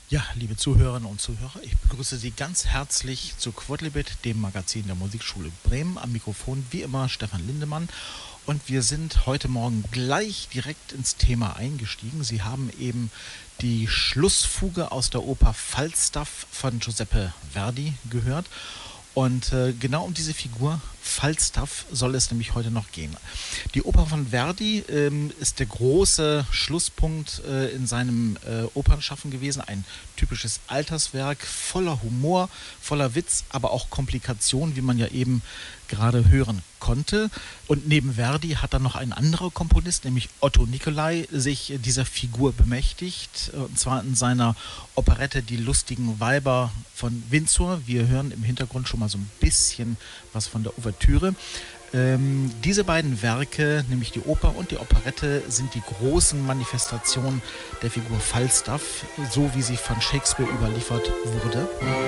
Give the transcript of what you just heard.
Ja, liebe Zuhörerinnen und Zuhörer, ich begrüße Sie ganz herzlich zu Quodlibet, dem Magazin der Musikschule Bremen. Am Mikrofon wie immer Stefan Lindemann. Und wir sind heute Morgen gleich direkt ins Thema eingestiegen. Sie haben eben die Schlussfuge aus der Oper Falstaff von Giuseppe Verdi gehört. Und genau um diese Figur Falstaff soll es nämlich heute noch gehen. Die Oper von Verdi ist der große Schlusspunkt in seinem Opernschaffen gewesen. Ein typisches Alterswerk voller Humor, voller Witz, aber auch Komplikation, wie man ja eben gerade hören konnte. Und neben Verdi hat dann noch ein anderer Komponist, nämlich Otto Nicolai, sich dieser Figur bemächtigt. Und zwar in seiner Operette Die lustigen Weiber von Windsor. Wir hören im Hintergrund schon mal so ein bisschen was von der Ouvertüre. Diese beiden Werke, nämlich die Oper und die Operette, sind die großen Manifestationen der Figur Falstaff, so wie sie von Shakespeare überliefert wurde.